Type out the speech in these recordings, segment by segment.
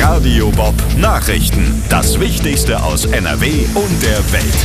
Radio Bob Nachrichten. Das Wichtigste aus NRW und der Welt.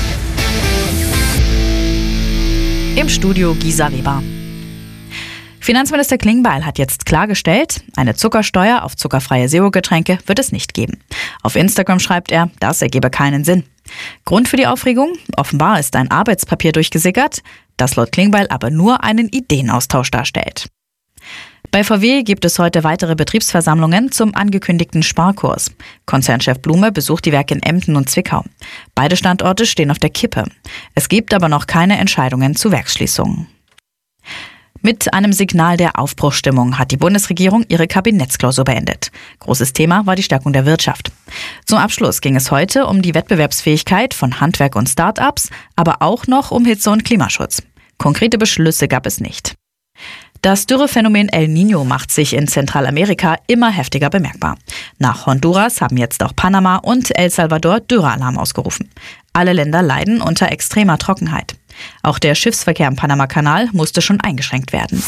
Im Studio Gisa Weber. Finanzminister Klingbeil hat jetzt klargestellt, eine Zuckersteuer auf zuckerfreie Zero-Getränke wird es nicht geben. Auf Instagram schreibt er, das ergebe keinen Sinn. Grund für die Aufregung? Offenbar ist ein Arbeitspapier durchgesickert, das laut Klingbeil aber nur einen Ideenaustausch darstellt. Bei VW gibt es heute weitere Betriebsversammlungen zum angekündigten Sparkurs. Konzernchef Blume besucht die Werke in Emden und Zwickau. Beide Standorte stehen auf der Kippe. Es gibt aber noch keine Entscheidungen zu Werksschließungen. Mit einem Signal der Aufbruchsstimmung hat die Bundesregierung ihre Kabinettsklausur beendet. Großes Thema war die Stärkung der Wirtschaft. Zum Abschluss ging es heute um die Wettbewerbsfähigkeit von Handwerk und Start-ups, aber auch noch um Hitze- und Klimaschutz. Konkrete Beschlüsse gab es nicht. Das Dürrephänomen El Niño macht sich in Zentralamerika immer heftiger bemerkbar. Nach Honduras haben jetzt auch Panama und El Salvador Dürrealarm ausgerufen. Alle Länder leiden unter extremer Trockenheit. Auch der Schiffsverkehr im Panama-Kanal musste schon eingeschränkt werden.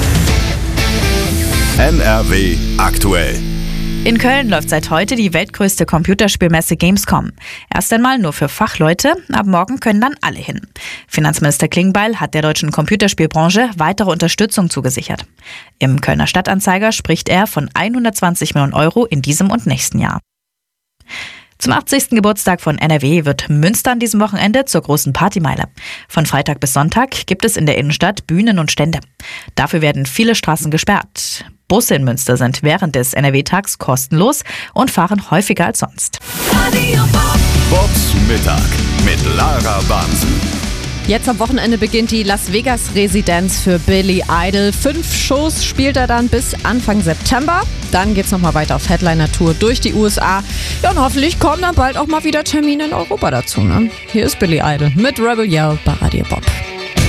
NRW aktuell. In Köln läuft seit heute die weltgrößte Computerspielmesse Gamescom. Erst einmal nur für Fachleute, ab morgen können dann alle hin. Finanzminister Klingbeil hat der deutschen Computerspielbranche weitere Unterstützung zugesichert. Im Kölner Stadtanzeiger spricht er von 120 Millionen Euro in diesem und nächsten Jahr. Zum 80. Geburtstag von NRW wird Münster an diesem Wochenende zur großen Partymeile. Von Freitag bis Sonntag gibt es in der Innenstadt Bühnen und Stände. Dafür werden viele Straßen gesperrt. Busse in Münster sind während des NRW-Tags kostenlos und fahren häufiger als sonst. Bobs Mittag mit Lara Bansen. Jetzt am Wochenende beginnt die Las Vegas-Residenz für Billy Idol. 5 Shows spielt er dann bis Anfang September. Dann geht's nochmal weiter auf Headliner-Tour durch die USA. Ja, und hoffentlich kommen dann bald auch mal wieder Termine in Europa dazu. Ne? Hier ist Billy Idol mit Rebel Yell bei Radio Bob.